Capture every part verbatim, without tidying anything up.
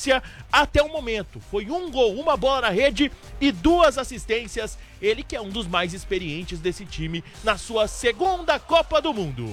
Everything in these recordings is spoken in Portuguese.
egípcia até o momento. Foi um gol, uma bola na rede e duas assistências. Ele que é um dos mais experientes desse time na sua segunda Copa do Mundo.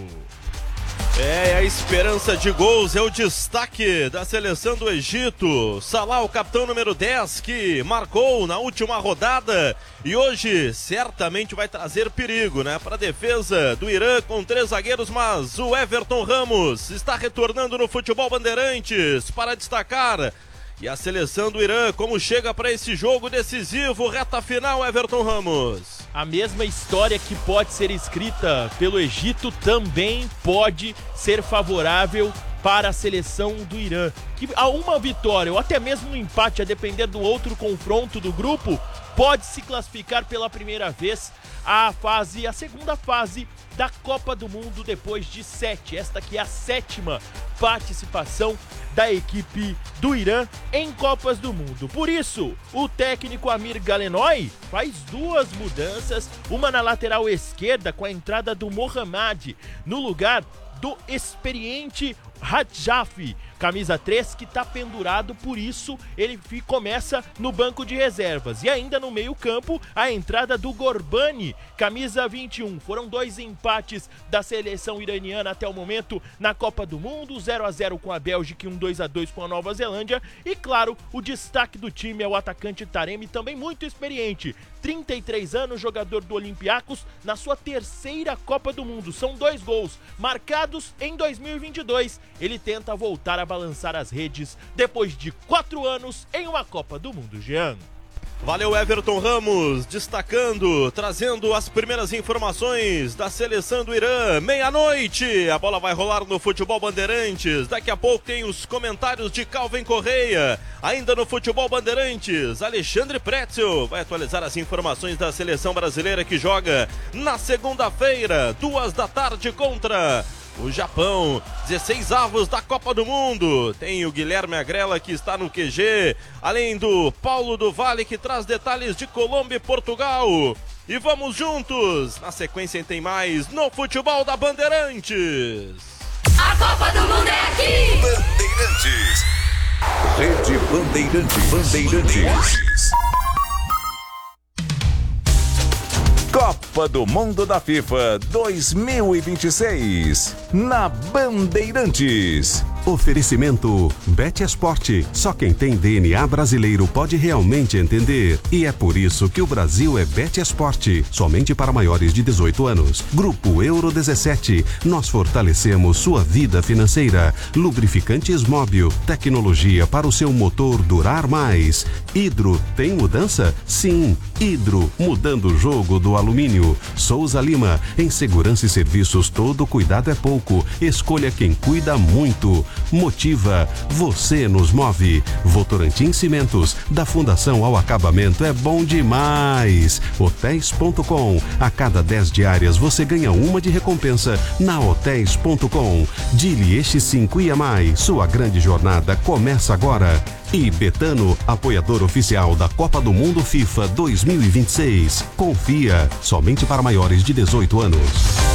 É, a esperança de gols é o destaque da seleção do Egito. Salah, o capitão número dez, que marcou na última rodada e hoje certamente vai trazer perigo, né, para a defesa do Irã com três zagueiros, mas o Everton Ramos está retornando no futebol Bandeirantes para destacar. E a seleção do Irã, como chega para esse jogo decisivo, reta final, Everton Ramos. A mesma história que pode ser escrita pelo Egito também pode ser favorável para a seleção do Irã, que a uma vitória ou até mesmo um empate, a depender do outro confronto do grupo, pode se classificar pela primeira vez à fase, a segunda fase da Copa do Mundo depois de sete. Esta aqui é a sétima participação da equipe do Irã em Copas do Mundo. Por isso, o técnico Amir Galenoy faz duas mudanças, uma na lateral esquerda com a entrada do Mohamed no lugar do experiente Hadjafi, camisa três, que está pendurado, por isso ele começa no banco de reservas. E ainda no meio campo, a entrada do Gorbani, camisa vinte e um. Foram dois empates da seleção iraniana até o momento na Copa do Mundo, zero a zero com a Bélgica e um dois a dois com a Nova Zelândia. E claro, o destaque do time é o atacante Taremi, também muito experiente, trinta e três anos, jogador do Olympiacos, na sua terceira Copa do Mundo. São dois gols marcados em dois mil e vinte e dois. Ele tenta voltar a balançar as redes depois de quatro anos em uma Copa do Mundo, Jean. Valeu, Everton Ramos, destacando, trazendo as primeiras informações da seleção do Irã. Meia-noite, a bola vai rolar no Futebol Bandeirantes. Daqui a pouco tem os comentários de Calvin Correia. Ainda no Futebol Bandeirantes, Alexandre Pretzel vai atualizar as informações da seleção brasileira que joga na segunda-feira, duas da tarde, contra o Japão, dezesseis avos da Copa do Mundo. Tem o Guilherme Agrela, que está no Q G, além do Paulo do Vale, que traz detalhes de Colômbia e Portugal. E vamos juntos, na sequência tem mais no Futebol da Bandeirantes. A Copa do Mundo é aqui! Bandeirantes. Rede Bandeirantes. Bandeirantes. Copa do Mundo da FIFA dois mil e vinte e seis, na Bandeirantes. Oferecimento Betesport. Só quem tem D N A brasileiro pode realmente entender. E é por isso que o Brasil é Betesport. Somente para maiores de dezoito anos. Grupo Euro dezessete. Nós fortalecemos sua vida financeira. Lubrificantes Móbil. Tecnologia para o seu motor durar mais. Hidro, tem mudança? Sim. Hidro, mudando o jogo do alumínio. Souza Lima. Em segurança e serviços, todo cuidado é pouco. Escolha quem cuida muito. Motiva, você nos move. Votorantim Cimentos, da fundação ao acabamento, é bom demais. Hotéis ponto com, a cada dez diárias você ganha uma de recompensa na Hotéis ponto com. Dilieste cinco I A M I, sua grande jornada começa agora. E Betano, apoiador oficial da Copa do Mundo FIFA dois mil e vinte e seis. Confia, somente para maiores de dezoito anos.